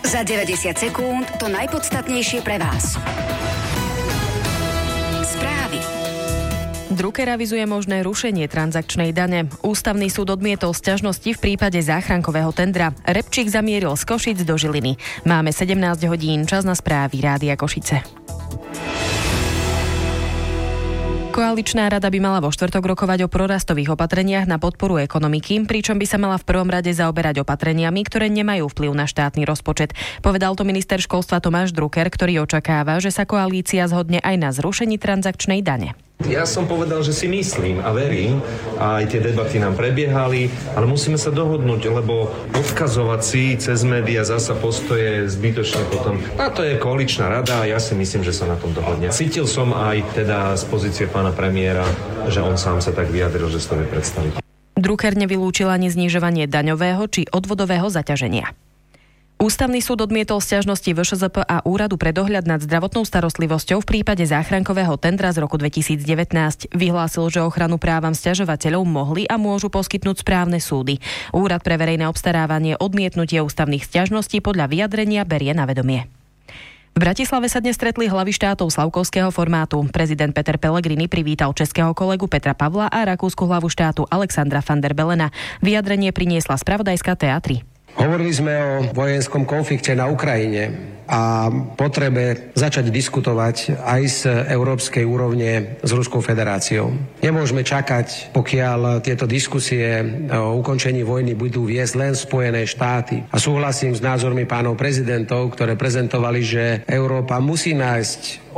Za 90 sekúnd to najpodstatnejšie pre vás. Správy. Drucker avizuje možné rušenie transakčnej dane. Ústavný súd odmietol sťažnosti v prípade záchrankového tendra. Repčík zamieril z Košic do Žiliny. Máme 17 hodín, čas na správy Rádia Košice. Koaličná rada by mala vo štvrtok rokovať o prorastových opatreniach na podporu ekonomiky, pričom by sa mala v prvom rade zaoberať opatreniami, ktoré nemajú vplyv na štátny rozpočet. Povedal to minister školstva Tomáš Drucker, ktorý očakáva, že sa koalícia zhodne aj na zrušení transakčnej dane. Ja som povedal, že si myslím a verím, a aj tie debaty nám prebiehali, ale musíme sa dohodnúť, lebo odkazovať si cez médiá zasa postoje zbytočne potom. A to je koaličná rada a ja si myslím, že sa na tom dohodne. Cítil som aj teda z pozície pána premiéra, že on sám sa tak vyjadril, že si to vie predstaviť. Drucker nevylúčil ani znižovanie daňového či odvodového zaťaženia. Ústavný súd odmietol sťažnosti VŠZP a Úradu pre dohľad nad zdravotnou starostlivosťou v prípade záchrankového tendra z roku 2019. Vyhlásil, že ochranu právam sťažovateľov mohli a môžu poskytnúť správne súdy. Úrad pre verejné obstarávanie odmietnutie ústavných sťažností podľa vyjadrenia berie na vedomie. V Bratislave sa dnes stretli hlavy štátov slavkovského formátu. Prezident Peter Pellegrini privítal českého kolegu Petra Pavla a rakúsku hlavu štátu Alexandra van der Bellena. Vyjadrenie priniesla spravodajská TA3. Hovorili sme o vojenskom konflikte na Ukrajine a potrebe začať diskutovať aj z európskej úrovne s Ruskou federáciou. Nemôžeme čakať, pokiaľ tieto diskusie o ukončení vojny budú viesť len Spojené štáty. A súhlasím s názormi pánov prezidentov, ktoré prezentovali, že Európa musí nájsť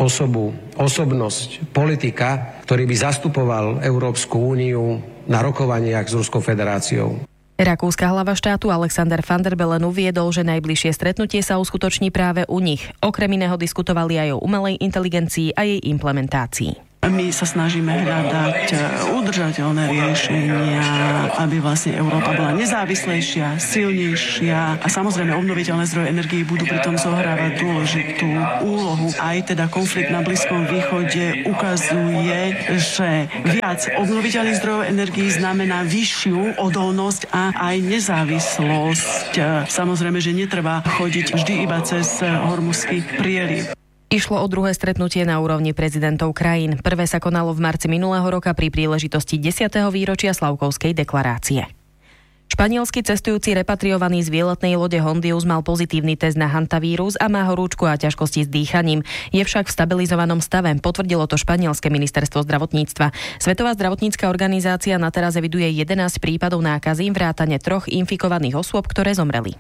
osobnosť, politika, ktorý by zastupoval Európsku úniu na rokovaniach s Ruskou federáciou. Rakúska hlava štátu Alexander van der Bellen uviedol, že najbližšie stretnutie sa uskutoční práve u nich. Okrem iného diskutovali aj o umelej inteligencii a jej implementácii. My sa snažíme hľadať udržateľné riešenia, aby vlastne Európa bola nezávislejšia, silnejšia a samozrejme obnoviteľné zdroje energií budú pritom zohrávať dôležitú úlohu. Aj teda konflikt na Blízkom východe ukazuje, že viac obnoviteľných zdrojov energií znamená vyššiu odolnosť a aj nezávislosť. Samozrejme, že netreba chodiť vždy iba cez Hormuzský prieliv. Išlo o druhé stretnutie na úrovni prezidentov krajín. Prvé sa konalo v marci minulého roka pri príležitosti 10. výročia Slavkovskej deklarácie. Španielský cestujúci repatriovaný z výletnej lode Hondius mal pozitívny test na hantavírus a má horúčku a ťažkosti s dýchaním. Je však v stabilizovanom stave, potvrdilo to španielske ministerstvo zdravotníctva. Svetová zdravotnícka organizácia na teraz eviduje 11 prípadov nákazy, vrátane 3 infikovaných osôb, ktoré zomreli.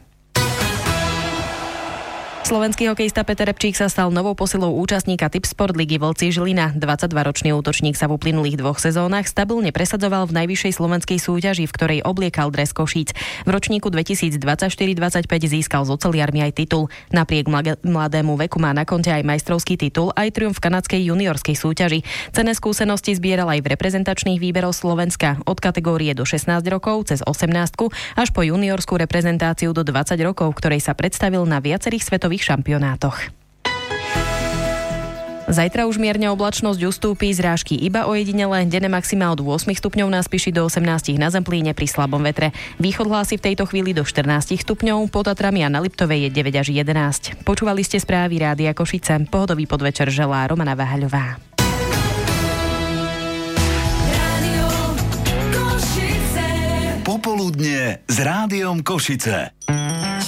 Slovenský hokejista Peter Repčík sa stal novou posilou účastníka Tipsport ligy Vlci Žilina. 22-ročný útočník sa v uplynulých 2 sezónach stabilne presadzoval v najvyššej slovenskej súťaži, v ktorej obliekal dres Košíc. V ročníku 2024-25 získal s oceliarmi aj titul. Napriek mladému veku má na konte aj majstrovský titul, aj triumf v kanadskej juniorskej súťaži. Cenné skúsenosti zbieral aj v reprezentačných výberoch Slovenska od kategórie do 16 rokov cez 18 až po juniorskú reprezentáciu do 20 rokov, ktorej sa predstavil na viacerých svetových šampionátoch. Zajtra už mierne oblačnosť ustúpi, zrážky iba ojedinele, denné maxima od 8 stupňov na Spiši do 18 na Zemplíne pri slabom vetre. Východ hlási v tejto chvíli do 14 stupňov, pod Tatrami a na Liptovej je 9 až 11. Počúvali ste správy Rádia Košice. Pohodový podvečer želá Romana Váhaľová. Popoludne s Rádiom Košice.